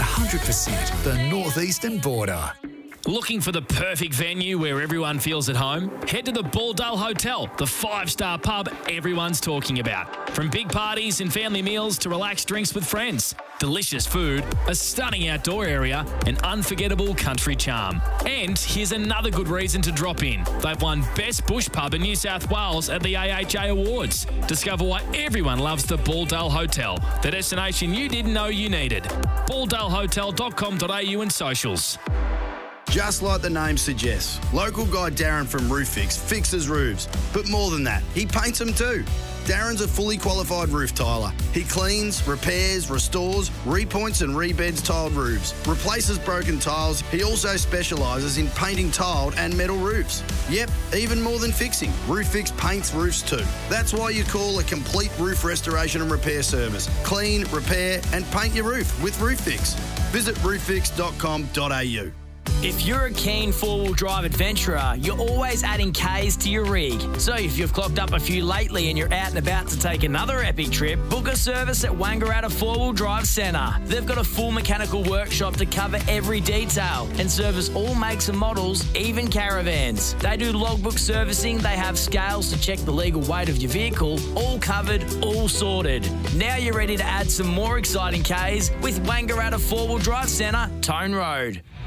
100% the northeastern border. Looking for the perfect venue where everyone feels at home? Head to the Balldale Hotel, the 5-star pub everyone's talking about. From big parties and family meals to relaxed drinks with friends. Delicious food, a stunning outdoor area, and unforgettable country charm. And here's another good reason to drop in. They've won Best Bush Pub in New South Wales at the AHA Awards. Discover why everyone loves the Balldale Hotel, the destination you didn't know you needed. balldalehotel.com.au and socials. Just like the name suggests, local guy Darren from Roof Fix fixes roofs. But more than that, he paints them too. Darren's a fully qualified roof tiler. He cleans, repairs, restores, repoints and rebeds tiled roofs, replaces broken tiles. He also specialises in painting tiled and metal roofs. Yep, even more than fixing, Roof Fix paints roofs too. That's why you call a complete roof restoration and repair service. Clean, repair and paint your roof with Roof Fix. Visit rooffix.com.au. If you're a keen four-wheel drive adventurer, you're always adding Ks to your rig. So if you've clocked up a few lately and you're out and about to take another epic trip, book a service at Wangaratta Four-Wheel Drive Centre. They've got a full mechanical workshop to cover every detail and service all makes and models, even caravans. They do logbook servicing, they have scales to check the legal weight of your vehicle, all covered, all sorted. Now you're ready to add some more exciting Ks with Wangaratta Four-Wheel Drive Centre, Tone Road.